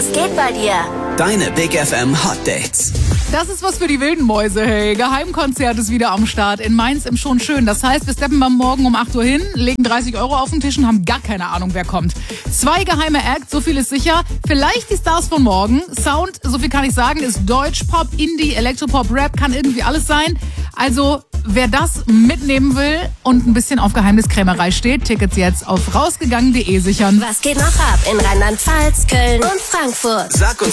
Was geht bei dir? Deine Big FM Hot Dates. Das ist was für die wilden Mäuse, hey. Geheimkonzert ist wieder am Start in Mainz im Schon Schön. Das heißt, wir steppen am Morgen um 8 Uhr hin, legen 30 € auf den Tisch und haben gar keine Ahnung, wer kommt. 2 geheime Acts, so viel ist sicher. Vielleicht die Stars von morgen. Sound, so viel kann ich sagen, ist Deutsch, Pop, Indie, Elektropop, Rap, kann irgendwie alles sein. Also, wer das mitnehmen will und ein bisschen auf Geheimniskrämerei steht, Tickets jetzt auf rausgegangen.de sichern. Was geht noch ab in Rheinland-Pfalz, Köln und Frankfurt? Sag uns